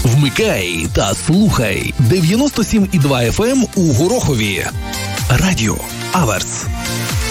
Вмикай та слухай 97,2 FM у Горохові. Радіо Аверс.